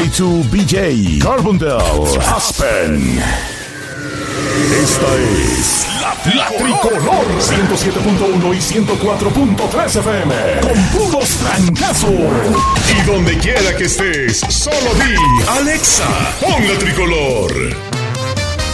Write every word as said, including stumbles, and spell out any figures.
dos B J, Carbondale, Aspen. Esta es la, la Tricolor ciento siete punto uno y ciento cuatro punto tres F M. Con puros trancazos. Y donde quiera que estés, solo di Alexa, pon la Tricolor.